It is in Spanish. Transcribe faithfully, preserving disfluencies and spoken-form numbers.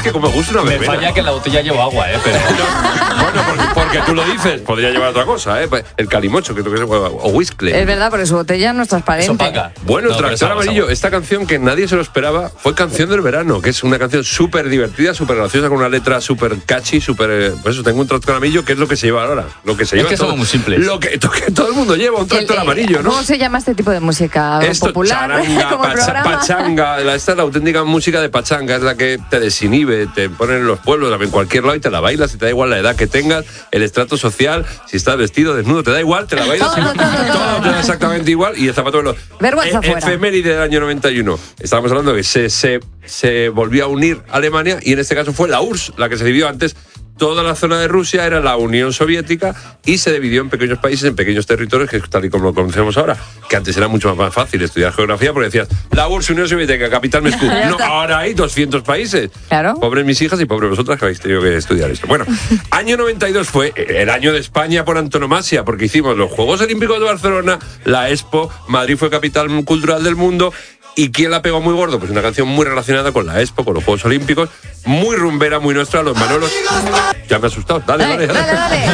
que como me gusta una Me verbena. falla que la botella lleva agua, ¿eh? Pero... Bueno, porque, porque tú lo dices, podría llevar otra cosa, ¿eh? El calimocho, que creo que es, o whisky. Es verdad, porque su botella no es transparente. Eso paga. Bueno, No, pero es Tractor agua, es Amarillo, agua. esta canción que nadie se lo esperaba fue Canción del Verano, que es una canción súper divertida, súper graciosa, con una letra súper catchy, súper... eh, Pues eso, tengo un Tractor Amarillo, que es lo que se lleva ahora. Lo que se Es lleva que todo, somos muy simples. Lo que, to- que todo el mundo lleva, un Tractor El- eh, Amarillo, ¿no? ¿Cómo se llama este tipo de música? Esto, ¿Popular? charanga, Como el pacha- programa. pachanga, la- esta es la auténtica música de pachanga, es la que te desinhibe, te ponen en los pueblos, en cualquier lado y te la bailas, y te da igual la edad que tengas, el estrato social, si estás vestido, desnudo, te da igual, te la bailas, Todo, y- todo, todo. todo te da exactamente igual, y el zapato de los... Vergüenza E- fuera. Efeméride del año noventa y uno, estábamos hablando de que se, se, se volvió a unir Alemania, y en este caso fue la U R S S, la que se dividió antes. Toda la zona de Rusia era la Unión Soviética y se dividió en pequeños países, en pequeños territorios, que es tal y como lo conocemos ahora, que antes era mucho más fácil estudiar geografía porque decías, la U R S S, Unión Soviética, capital Moscú. Ya No, está. ahora hay doscientos países. Claro. Pobres mis hijas y pobres vosotras que habéis tenido que estudiar esto. Bueno, año noventa y dos fue el año de España por antonomasia, porque hicimos los Juegos Olímpicos de Barcelona, la Expo, Madrid fue capital cultural del mundo. ¿Y quién la pegó muy gordo? Pues una canción muy relacionada con la Expo, con los Juegos Olímpicos, muy rumbera, muy nuestra, los Manolos. Ya me he asustado. Dale, dale, Dale, dale. dale, dale.